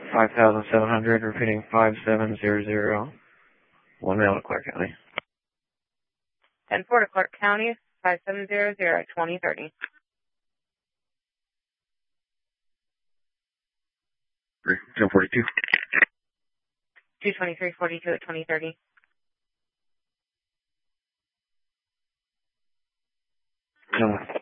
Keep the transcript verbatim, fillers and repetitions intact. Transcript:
five thousand seven hundred, repeating five seven zero zero. One mail to Clark County. ten four to Clark County, five seven zero zero, twenty thirty. ten forty-two. two twenty-three forty-two at twenty thirty. No.